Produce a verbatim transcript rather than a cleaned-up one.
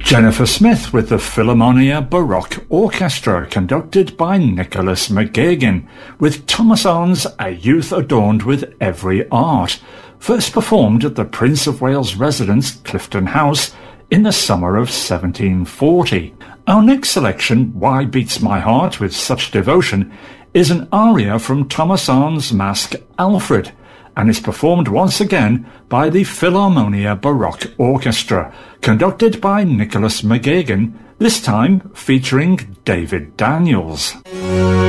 Jennifer Smith with the Philharmonia Baroque Orchestra, conducted by Nicholas McGagan, with Thomas Arne's A Youth Adorned with Every Art, first performed at the Prince of Wales' residence, Clifton House, in the summer of seventeen forty. Our next selection, Why Beats My Heart with Such Devotion, is an aria from Thomas Arne's Masque Alfred, and is performed once again by the Philharmonia Baroque Orchestra, conducted by Nicholas McGagan, this time featuring David Daniels.